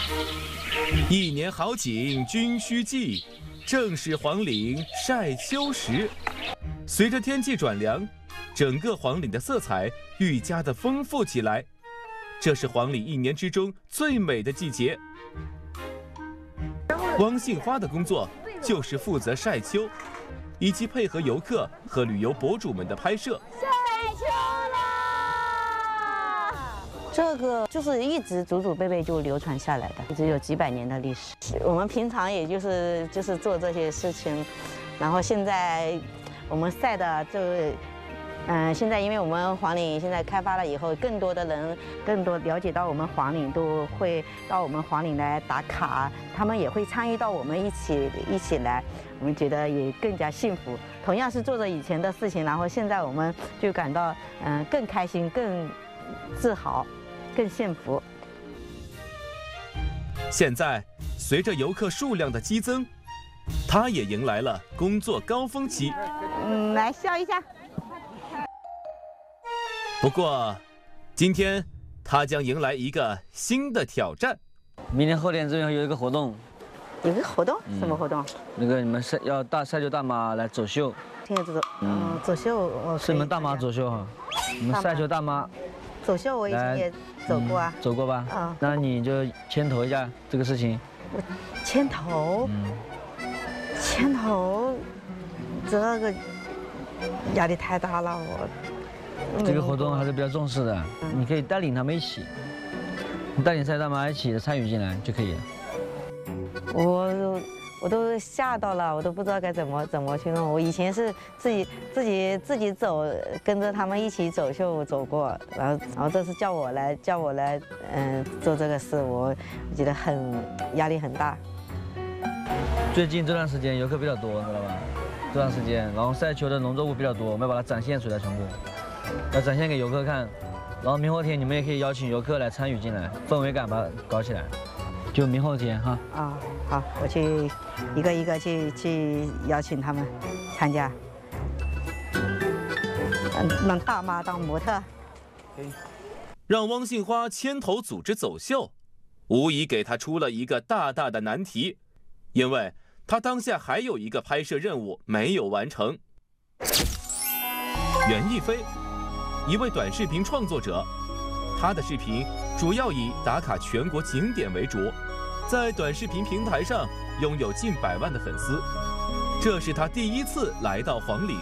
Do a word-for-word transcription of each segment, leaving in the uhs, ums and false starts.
一年好景君须记，正是黄岭晒秋时。随着天气转凉，整个黄岭的色彩愈加的丰富起来。这是黄岭一年之中最美的季节。汪杏花的工作就是负责晒秋，以及配合游客和旅游博主们的拍摄。 晒秋啦！这个就是一直祖祖辈辈就流传下来的，一直有几百年的历史。我们平常也就是就是做这些事情，然后现在我们晒的就。嗯，现在因为我们黄岭现在开发了以后，更多的人更多了解到我们黄岭，都会到我们黄岭来打卡，他们也会参与到我们一起一起来，我们觉得也更加幸福。同样是做着以前的事情，然后现在我们就感到嗯更开心、更自豪、更幸福。 现在随着游客数量的激增，他也迎来了工作高峰期。 嗯，来笑一下。 不过，今天他将迎来一个新的挑战。 明天后天这边有一个活动， 有个活动？什么活动？ 那个你们晒要大晒秋大妈来走秀。 听着走走，嗯，走秀我是你们大妈走秀哈，你们晒秋大妈。 走秀我以前也走过啊。 走过吧？ 嗯。 那你就牵头一下这个事情。 我牵头？嗯。牵头，这个压力太大了，我。 这个活动还是比较重视的，你可以带领他们一起，你带领晒大妈一起参与进来就可以了。 我我都吓到了，我都不知道该怎么怎么去弄。我以前是自己自己自己走，跟着他们一起走秀走过，然后然后这次叫我来叫我来嗯做这个事，我觉得很压力很大。 最近这段时间游客比较多，知道吧？这段时间，然后晒秋的农作物比较多，我们要把它展现出来全部。要展现给游客看，然后明后天你们也可以邀请游客来参与进来，氛围感把它搞起来。就明后天哈。 啊，好，我去一个一个去去邀请他们参加，让大妈当模特。 让汪杏花牵头组织走秀，无疑给她出了一个大大的难题，因为她当下还有一个拍摄任务没有完成。袁一飞。一位短视频创作者，他的视频主要以打卡全国景点为主，在短视频平台上拥有近百万的粉丝。这是他第一次来到黄岭。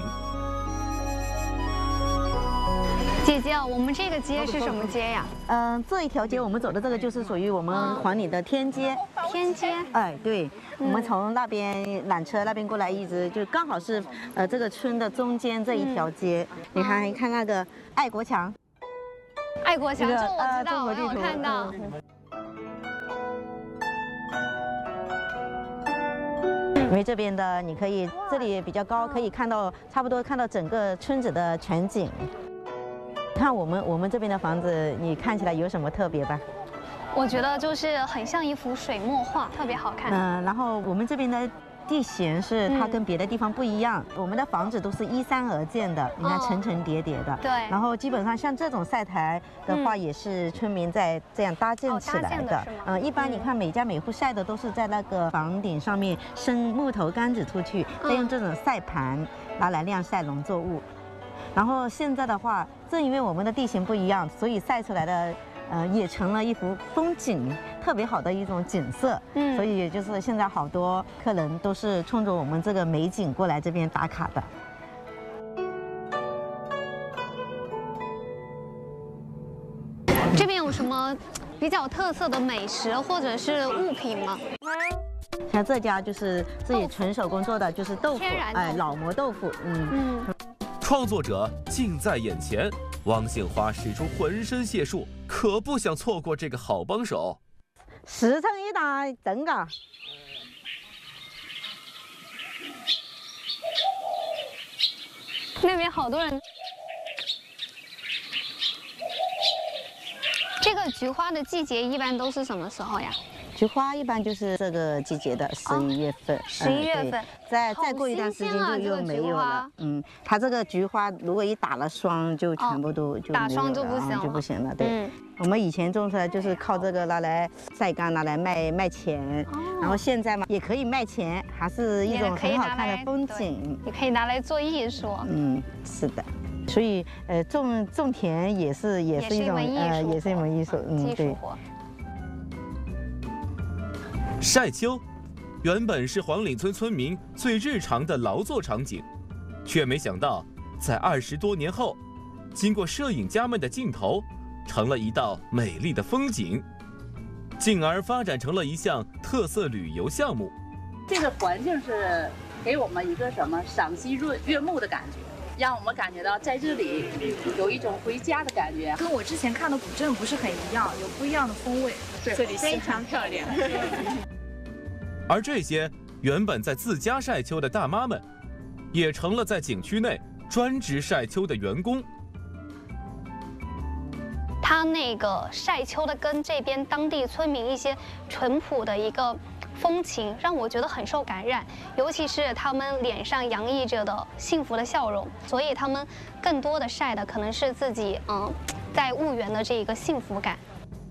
姐姐，我们这个街是什么街呀？ 嗯，这一条街我们走的这个就是属于我们黄岭的天街。 天街？ 哎，对，我们从那边缆车那边过来，一直就刚好是呃这个村的中间这一条街。你看，你看那个爱国墙。 爱国墙，这我知道，我有看到。 因为这边的你可以，这里比较高，可以看到差不多看到整个村子的全景。看我们我们这边的房子，你看起来有什么特别吧？ 我觉得就是很像一幅水墨画，特别好看。 嗯，然后我们这边的地形是它跟别的地方不一样，嗯、我们的房子都是依山而建的，你看层层叠叠的。 哦、对。 然后基本上像这种晒台的话，也是村民在这样搭建起来的。嗯、呃，一般你看每家每户晒的都是在那个房顶上面伸木头杆子出去，再用这种晒盘拿来晾晒农作物。然后现在的话，正因为我们的地形不一样，所以晒出来的，呃，也成了一幅风景，特别好的一种景色。嗯，所以也就是现在好多客人都是冲着我们这个美景过来这边打卡的。 这边有什么比较特色的美食或者是物品吗？ 像这家就是自己纯手工做的，就是豆腐，哎，老磨豆腐。嗯嗯。 创作者近在眼前，汪杏花使出浑身解数，可不想错过这个好帮手。 十乘一打，真噶！ 那边好多人。 这个菊花的季节一般都是什么时候呀？ 菊花一般就是这个季节的十一月份， 十一月份， 再再过一段时间就又没有了。嗯，它这个菊花如果一打了霜，就全部都就打霜就不行了， 就不行了。对，我们以前种出来就是靠这个拿来晒干，拿来卖卖钱。然后现在嘛，也可以卖钱，还是一种很好看的风景。 也可以拿来做艺术。 嗯，是的。所以呃，种种田也是也是一种呃，也是一门艺术。 嗯，对。 晒秋，原本是黄岭村村民最日常的劳作场景，却没想到在二十多年后，经过摄影家们的镜头，成了一道美丽的风景，进而发展成了一项特色旅游项目。 这个环境是给我们一个什么赏心悦悦目的感觉，让我们感觉到在这里有一种回家的感觉。 跟我之前看的古镇不是很一样，有不一样的风味。 对，这里非常漂亮。 而这些原本在自家晒秋的大妈们，也成了在景区内专职晒秋的员工。 他那个晒秋的跟这边当地村民一些淳朴的一个风情，让我觉得很受感染，尤其是他们脸上洋溢着的幸福的笑容，所以他们更多的晒的可能是自己嗯在婺源的这一个幸福感。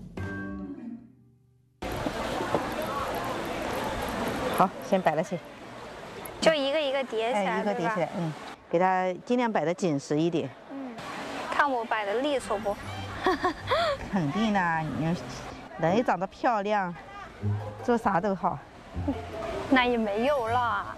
好，先摆了去， 就一个一个叠起来， 哎，一个叠起来，嗯，给它尽量摆得紧实一点。 嗯，看我摆的利索不？ 肯定啦，你人长得漂亮，做啥都好。 那也没有啦。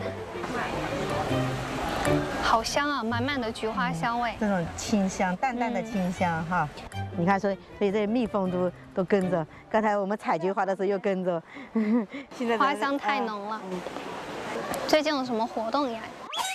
好香啊，满满的菊花香味。 这种清香，淡淡的清香、嗯、哈。你看，所以所以这蜜蜂都都跟着。刚才我们采菊花的时候又跟着。现在花香太浓了。嗯、最近有什么活动呀？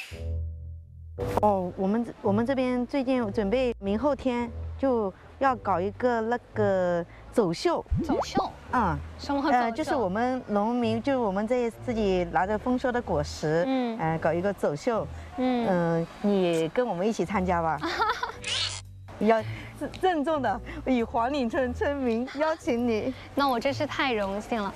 哦，我们我们这边最近准备明后天就要搞一个那个走秀。 走秀？ 嗯。 什么走秀？ 呃，就是我们农民，就是我们这自己拿着丰收的果实，嗯，呃，搞一个走秀。嗯嗯、呃，你跟我们一起参加吧。要郑郑重的以黄岭村村民邀请你。 那我真是太荣幸了。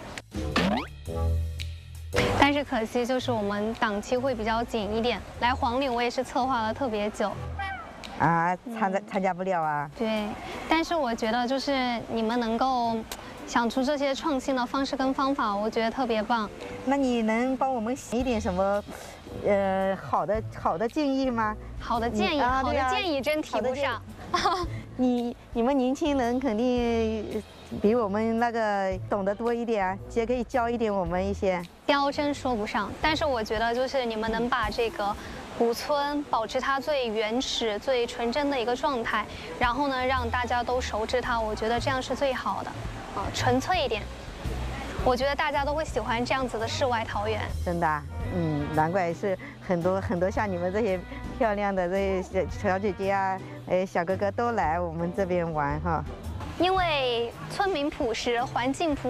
但是可惜就是我们档期会比较紧一点，来黄岭我也是策划了特别久。 啊，参加参加不了啊。 对，但是我觉得就是你们能够想出这些创新的方式跟方法，我觉得特别棒。 那你能帮我们写一点什么，呃，好的好的建议吗？ 好的建议，啊、好的建议真提不上。 你你们年轻人肯定比我们那个懂得多一点啊，也可以教一点我们一些。 教真说不上，但是我觉得就是你们能把这个古村保持它最原始、最纯真的一个状态，然后呢让大家都熟知它，我觉得这样是最好的，啊，纯粹一点。我觉得大家都会喜欢这样子的世外桃源。 真的、啊，嗯，难怪是很多很多像你们这些漂亮的这些小姐姐啊，呃，小哥哥都来我们这边玩哈。 因为村民朴实，环境朴